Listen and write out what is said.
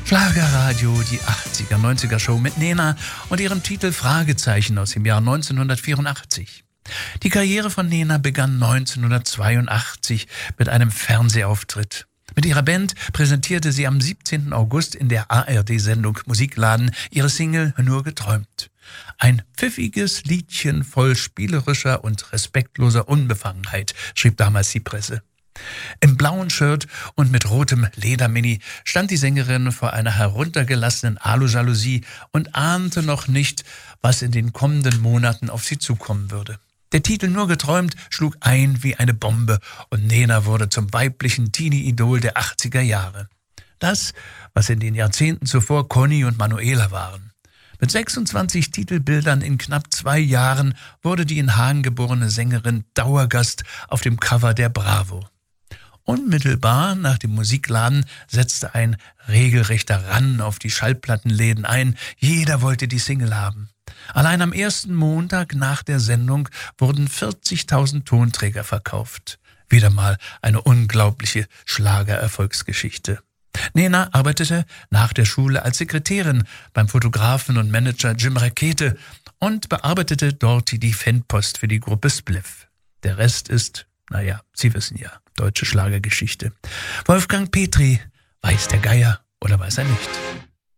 Schlagerradio, die 80er, 90er Show mit Nena und ihrem Titel Fragezeichen aus dem Jahr 1984. Die Karriere von Nena begann 1982 mit einem Fernsehauftritt. Mit ihrer Band präsentierte sie am 17. August in der ARD-Sendung Musikladen ihre Single Nur geträumt. Ein pfiffiges Liedchen voll spielerischer und respektloser Unbefangenheit, schrieb damals die Presse. Im blauen Shirt und mit rotem Ledermini stand die Sängerin vor einer heruntergelassenen Alujalousie und ahnte noch nicht, was in den kommenden Monaten auf sie zukommen würde. Der Titel Nur geträumt schlug ein wie eine Bombe und Nena wurde zum weiblichen Teenie-Idol der 80er Jahre. Das, was in den Jahrzehnten zuvor Conny und Manuela waren. Mit 26 Titelbildern in knapp 2 Jahren wurde die in Hagen geborene Sängerin Dauergast auf dem Cover der Bravo. Unmittelbar nach dem Musikladen setzte ein regelrechter Run auf die Schallplattenläden ein. Jeder wollte die Single haben. Allein am ersten Montag nach der Sendung wurden 40.000 Tonträger verkauft. Wieder mal eine unglaubliche Schlagererfolgsgeschichte. Nena arbeitete nach der Schule als Sekretärin beim Fotografen und Manager Jim Rakete und bearbeitete dort die Fanpost für die Gruppe Spliff. Der Rest ist, Sie wissen ja, deutsche Schlagergeschichte. Wolfgang Petri, weiß der Geier oder weiß er nicht?